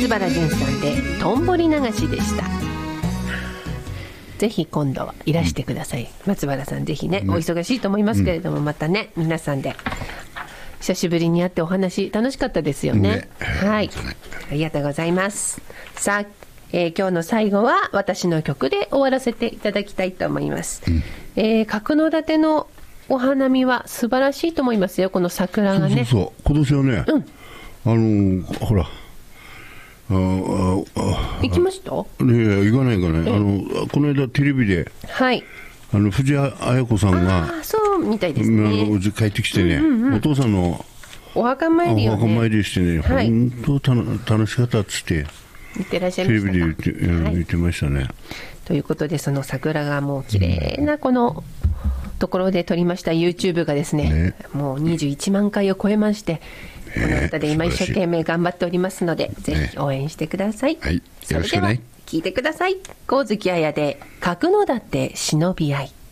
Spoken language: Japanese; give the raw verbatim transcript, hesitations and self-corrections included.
松原純さんでとんぼり流しでした。ぜひ今度はいらしてください、うん、松原さんぜひね、ね、お忙しいと思いますけれども、うん、またね皆さんで久しぶりに会ってお話楽しかったですよ ね, ねはい、ありがとうございます。さあ、えー、今日の最後は私の曲で終わらせていただきたいと思います、うんえー、角館のお花見は素晴らしいと思いますよ。この桜がね、 そうそうそう今年はね、うん、あのー、ほらああ行きました？ ね行かないかね。あのこの間テレビで、はい、あの藤あや子さんがあそうみたいですね。 うち帰ってきてね、うんうんうん、お父さんのお墓参りを、ね、 お墓参りしてね、はい、本当楽しかったっつって見てらっしゃいましたか？ テレビで言って、はい、言ってましたね。 ということでその桜がもう綺麗なこのところで撮りました YouTube がですね、ねもうにじゅういちまんかいを超えまして、この歌で今一生懸命頑張っておりますので、ぜひ応援してください、ねはい、 よろしくね。 聞いてください。神月彩で角館忍び合い。